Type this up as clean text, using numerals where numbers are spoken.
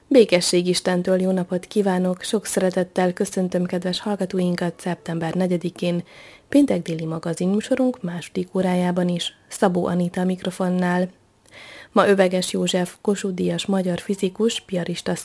Békesség Istentől, jó napot kívánok! Sok szeretettel köszöntöm kedves hallgatóinkat szeptember 4-én, péntek déli magazinműsorunk második órájában is, Szabó Anita mikrofonnál. Ma Öveges József Kossuth-díjas magyar fizikus, piarista